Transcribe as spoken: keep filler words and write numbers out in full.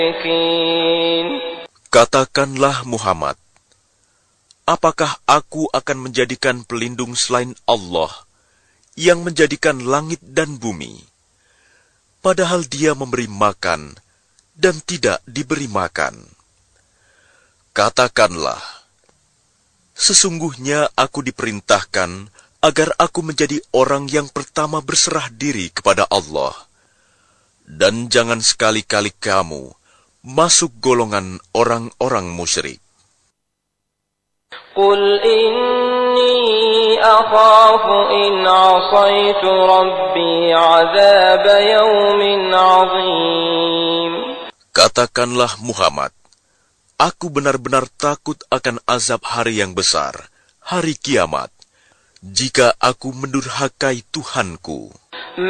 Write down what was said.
Katakanlah Muhammad, apakah aku akan menjadikan pelindung selain Allah yang menjadikan langit dan bumi, padahal Dia memberi makan dan tidak diberi makan? Katakanlah, sesungguhnya aku diperintahkan agar aku menjadi orang yang pertama berserah diri kepada Allah, dan jangan sekali-kali kamu masuk golongan orang-orang musyrik. Qul inni akhafu in 'asaitu rabbi 'adzab yaumin 'adzim. Katakanlah Muhammad, aku benar-benar takut akan azab hari yang besar, hari kiamat, jika aku mendurhakai Tuhanku.